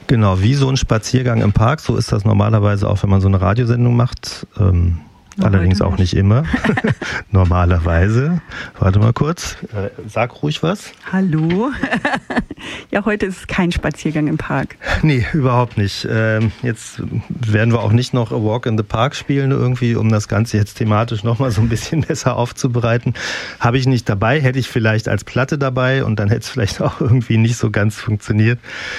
Genau, wie so ein Spaziergang im Park, so ist das normalerweise auch, wenn man so eine Radiosendung macht. Allerdings auch nicht immer. Normalerweise. Warte mal kurz. Sag ruhig was. Hallo. Ja, heute ist es kein Spaziergang im Park. Nee, überhaupt nicht. Jetzt werden wir auch nicht noch A Walk in the Park spielen irgendwie, um das Ganze jetzt thematisch nochmal so ein bisschen besser aufzubereiten. Habe ich nicht dabei, hätte ich vielleicht als Platte dabei und dann hätte es vielleicht auch irgendwie nicht so ganz funktioniert.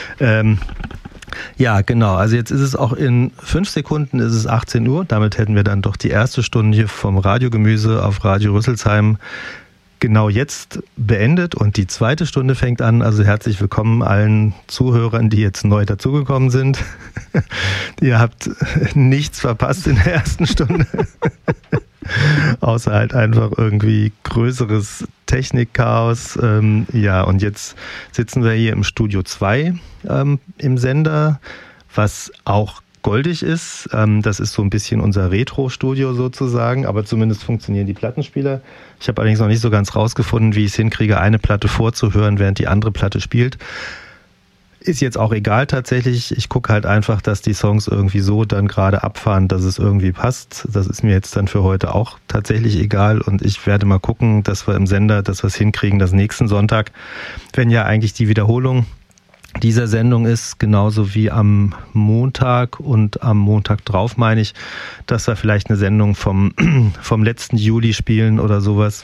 Ja, genau. Also jetzt ist es auch in 5 Sekunden ist es 18 Uhr. Damit hätten wir dann doch die erste Stunde hier vom Radiogemüse auf Radio Rüsselsheim genau jetzt beendet und die zweite Stunde fängt an. Also herzlich willkommen allen Zuhörern, die jetzt neu dazugekommen sind. Ihr habt nichts verpasst in der ersten Stunde. Außer halt einfach irgendwie größeres Technikchaos. Ja, und jetzt sitzen wir hier im Studio 2 im Sender, was auch goldig ist. Das ist so ein bisschen unser Retro-Studio sozusagen, aber zumindest funktionieren die Plattenspieler. Ich habe allerdings noch nicht so ganz rausgefunden, wie ich es hinkriege, eine Platte vorzuhören, während die andere Platte spielt. Ist jetzt auch egal tatsächlich. Ich gucke halt einfach, dass die Songs irgendwie so dann gerade abfahren, dass es irgendwie passt. Das ist mir jetzt dann für heute auch tatsächlich egal und ich werde mal gucken, dass wir im Sender, dass wir es hinkriegen, dass nächsten Sonntag, wenn ja eigentlich die Wiederholung dieser Sendung ist, genauso wie am Montag und am Montag drauf meine ich, dass wir vielleicht eine Sendung vom letzten Juli spielen oder sowas.